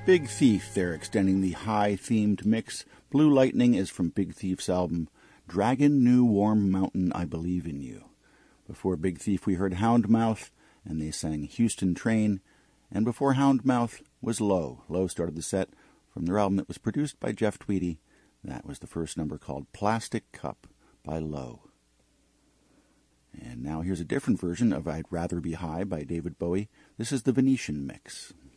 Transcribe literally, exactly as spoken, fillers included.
Big Thief, they're extending the high-themed mix. Blue Lightning is from Big Thief's album Dragon New Warm Mountain, I Believe in You. Before Big Thief, we heard Houndmouth, and they sang Houston Train. And before Houndmouth was Low. Low started the set from their album that was produced by Jeff Tweedy. That was the first number called Plastic Cup by Low. And now here's a different version of I'd Rather Be High by David Bowie. This is the Venetian mix.